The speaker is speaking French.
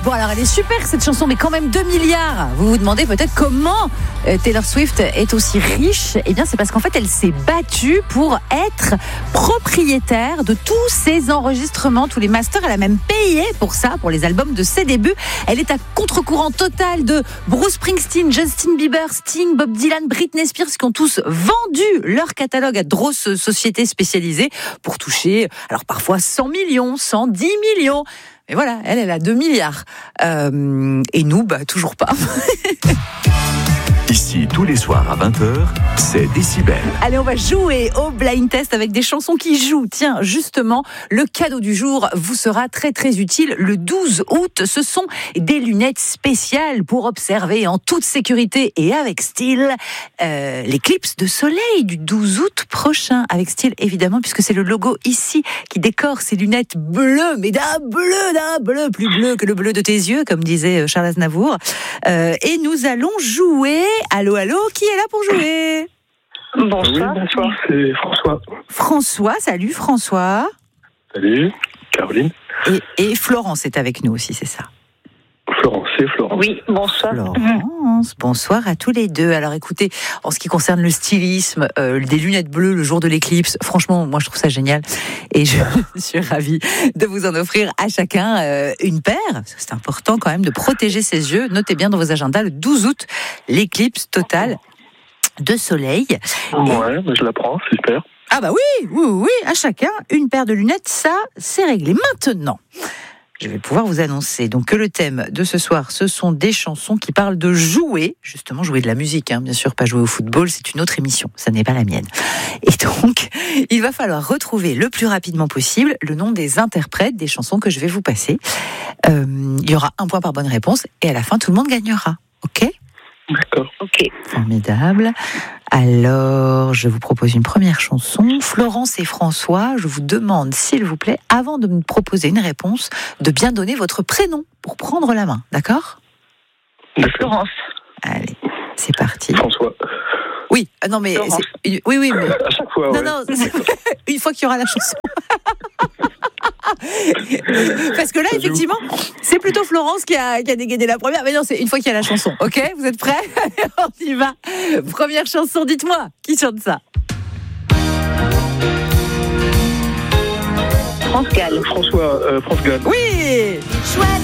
Bon, alors elle est super cette chanson, mais quand même 2 milliards. Vous vous demandez peut-être comment Taylor Swift est aussi riche. Eh bien, c'est parce qu'en fait, elle s'est battue pour être propriétaire de tous ses enregistrements, tous les masters. Elle a même payé pour ça, pour les albums de ses débuts. Elle est à contre-courant total de Bruce Springsteen, Justin Bieber, Sting, Bob Dylan, Britney Spears, qui ont tous vendu leur catalogue à de grosses sociétés spécialisées pour toucher, alors parfois 100 millions, 110 millions. Mais voilà, elle a 2 milliards. Et nous, toujours pas. Ici, tous les soirs à 20h, c'est Décibel. Allez, on va jouer au blind test avec des chansons qui jouent. Tiens, justement, le cadeau du jour vous sera très très utile le 12 août. Ce sont des lunettes spéciales pour observer en toute sécurité et avec style l'éclipse de soleil du 12 août prochain. Avec style, évidemment, puisque c'est le logo ici qui décore ces lunettes bleues, mais d'un bleu, plus bleu que le bleu de tes yeux, comme disait Charles Aznavour. Et nous allons jouer. Allô, qui est là pour jouer ? Bonsoir. Oui, bonsoir, c'est François. François, salut François. Salut, Caroline. Et Florence est avec nous aussi, c'est ça ? Florence. Oui, bonsoir. Florence, bonsoir à tous les deux. Alors écoutez, en ce qui concerne le stylisme, des lunettes bleues le jour de l'éclipse, franchement, moi je trouve ça génial. Et je suis ravie de vous en offrir à chacun une paire. C'est important quand même de protéger ses yeux. Notez bien dans vos agendas, le 12 août, l'éclipse totale de soleil. Ouais, mais je la prends, super. Ah bah oui, à chacun une paire de lunettes, ça c'est réglé. Maintenant, je vais pouvoir vous annoncer donc que le thème de ce soir, ce sont des chansons qui parlent de jouer, justement jouer de la musique, bien sûr, pas jouer au football, c'est une autre émission, ça n'est pas la mienne. Et donc, il va falloir retrouver le plus rapidement possible le nom des interprètes des chansons que je vais vous passer. Il y aura un point par bonne réponse et à la fin, tout le monde gagnera. Ok ? D'accord. Ok. Formidable. Alors, je vous propose une première chanson. Florence et François, je vous demande, s'il vous plaît, avant de me proposer une réponse, de bien donner votre prénom pour prendre la main. D'accord ? Florence. Allez, c'est parti. François. Oui, non mais... Oui, mais... À chaque fois, ouais. Non, une fois qu'il y aura la chanson. Parce que là, effectivement, c'est plutôt Florence qui a dégainé la première. Mais non, c'est une fois qu'il y a la chanson. Ok, vous êtes prêts ? On y va. Première chanson, dites-moi, qui chante ça ? France Gall. France Gall. Oui. Chouette